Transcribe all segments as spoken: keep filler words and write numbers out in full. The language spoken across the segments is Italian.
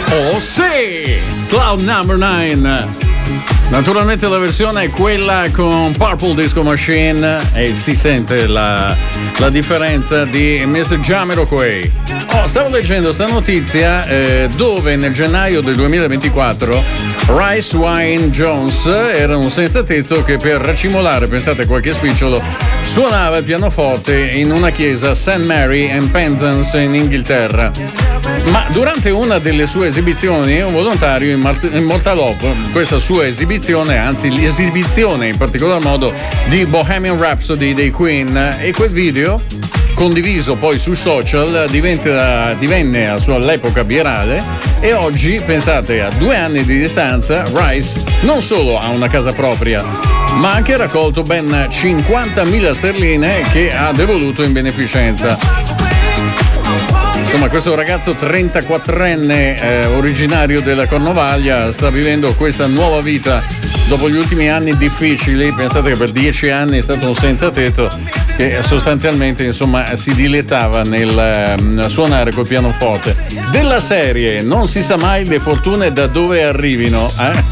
Oh sì! Cloud Number nine. Naturalmente la versione è quella con Purple Disco Machine e si sente la, la differenza di mister Jamiroquai. Oh, stavo leggendo sta notizia eh, dove nel gennaio del duemilaventiquattro Rice Wine Jones era un senza tetto che per racimolare, pensate, qualche spicciolo, suonava il pianoforte in una chiesa Saint Mary in Penzance in Inghilterra. Ma durante una delle sue esibizioni un volontario immortalò questa sua esibizione, anzi l'esibizione in particolar modo di Bohemian Rhapsody dei Queen, e quel video, condiviso poi sui social, diventa, divenne a sua all'epoca virale e oggi, pensate, a due anni di distanza, Rice non solo ha una casa propria, ma ha anche raccolto ben cinquantamila sterline che ha devoluto in beneficenza. Insomma, questo ragazzo trentaquattrenne eh, originario della Cornovaglia sta vivendo questa nuova vita dopo gli ultimi anni difficili. Pensate che per dieci anni è stato un senza tetto che sostanzialmente, insomma, si dilettava nel eh, suonare col pianoforte. Della serie non si sa mai le fortune da dove arrivino, eh?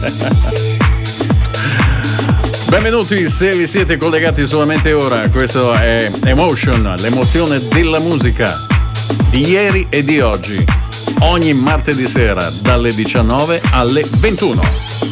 Benvenuti se vi siete collegati solamente ora. Questo è Emotion, l'emozione della musica di ieri e di oggi, ogni martedì sera dalle diciannove alle ventuno.